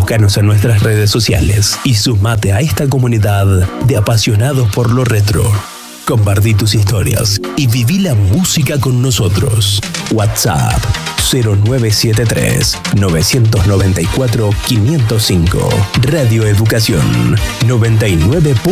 Búscanos en nuestras redes sociales y sumate a esta comunidad de apasionados por lo retro. Compartí tus historias y viví la música con nosotros. WhatsApp 0973 994 505. Radio Educación 99.